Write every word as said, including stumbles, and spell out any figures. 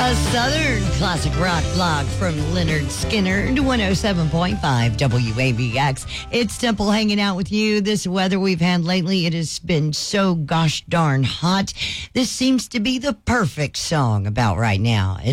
A Southern classic rock blog from Leonard Skinner to one oh seven point five W A V X. It's Temple hanging out with you. This weather we've had lately, it has been so gosh darn hot. This seems to be the perfect song about right now.